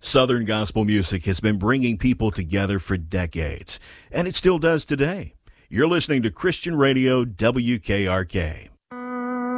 Southern gospel music has been bringing people together for decades, and it still does today. You're listening to Christian Radio WKRK.